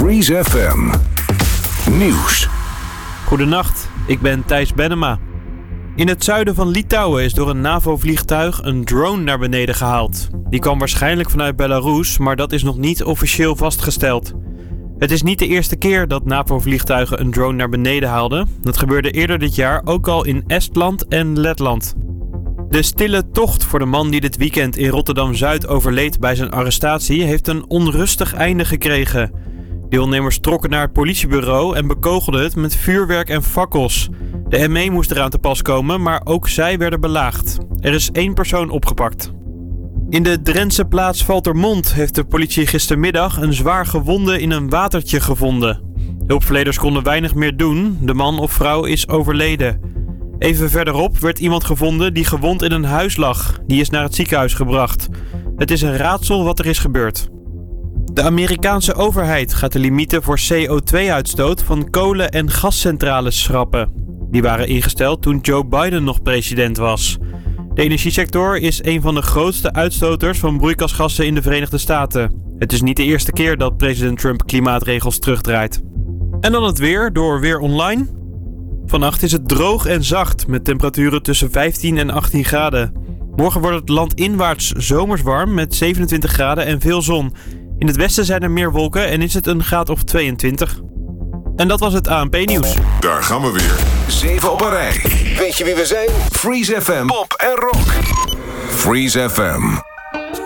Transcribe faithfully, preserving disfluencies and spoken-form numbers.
Freeze F M Nieuws. Goedenacht, ik ben Thijs Bennema. In het zuiden van Litouwen is door een NAVO-vliegtuig een drone naar beneden gehaald. Die kwam waarschijnlijk vanuit Belarus, maar dat is nog niet officieel vastgesteld. Het is niet de eerste keer dat NAVO-vliegtuigen een drone naar beneden haalden. Dat gebeurde eerder dit jaar ook al in Estland en Letland. De stille tocht voor de man die dit weekend in Rotterdam-Zuid overleed bij zijn arrestatie heeft een onrustig einde gekregen. Deelnemers trokken naar het politiebureau en bekogelden het met vuurwerk en fakkels. De M E moest eraan te pas komen, maar ook zij werden belaagd. Er is één persoon opgepakt. In de Drentse plaats Valtermond heeft de politie gistermiddag een zwaar gewonde in een watertje gevonden. Hulpverleners konden weinig meer doen, de man of vrouw is overleden. Even verderop werd iemand gevonden die gewond in een huis lag. Die is naar het ziekenhuis gebracht. Het is een raadsel wat er is gebeurd. De Amerikaanse overheid gaat de limieten voor C O twee uitstoot van kolen- en gascentrales schrappen. Die waren ingesteld toen Joe Biden nog president was. De energiesector is een van de grootste uitstoters van broeikasgassen in de Verenigde Staten. Het is niet de eerste keer dat president Trump klimaatregels terugdraait. En dan het weer door Weer Online. Vannacht is het droog en zacht met temperaturen tussen vijftien en achttien graden. Morgen wordt het landinwaarts zomers warm met zevenentwintig graden en veel zon. In het westen zijn er meer wolken en is het een graad of tweeëntwintig. En dat was het A N P-nieuws. Daar gaan we weer. Zeven op een rij. Weet je wie we zijn? Freeze F M, pop en rock. Freeze F M.